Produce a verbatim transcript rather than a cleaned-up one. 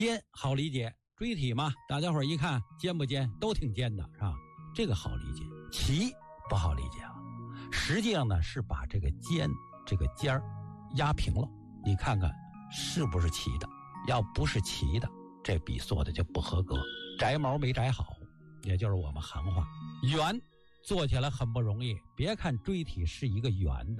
尖好理解，锥体嘛，大家伙儿一看尖不尖都挺尖的，是吧？这个好理解。齐不好理解了，实际上呢是把这个尖这个尖儿压平了，你看看是不是齐的？要不是齐的，这笔做的就不合格，摘毛没摘好，也就是我们行话。圆做起来很不容易，别看锥体是一个圆的，